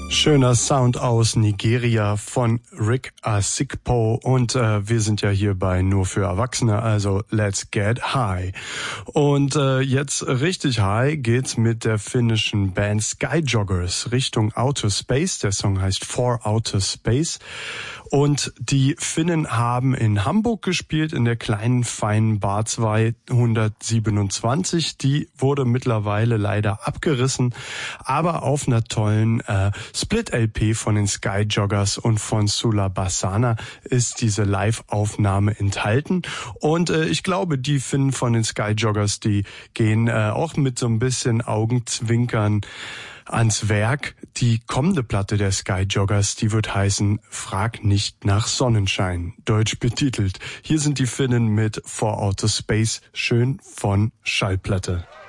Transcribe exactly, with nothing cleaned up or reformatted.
Schöner Sound aus Nigeria von Rick Asikpo und äh, wir sind ja hier bei Nur für Erwachsene, also let's get high. Und äh, jetzt richtig high geht's mit der finnischen Band Skyjoggers Richtung Outer Space. Der Song heißt For Outer Space. Und die Finnen haben in Hamburg gespielt, in der kleinen, feinen Bar zweihundertsiebenundzwanzig. Die wurde mittlerweile leider abgerissen, aber auf einer tollen äh, Split-L P von den Skyjoggers und von Sula Bassana ist diese Live-Aufnahme enthalten. Und äh, ich glaube, die Finnen von den Skyjoggers, die gehen äh, auch mit so ein bisschen Augenzwinkern ans Werk. Die kommende Platte der Skyjoggers, die wird heißen Frag nicht nach Sonnenschein, deutsch betitelt. Hier sind die Finnen mit For Outer Space, schön von Schallplatte.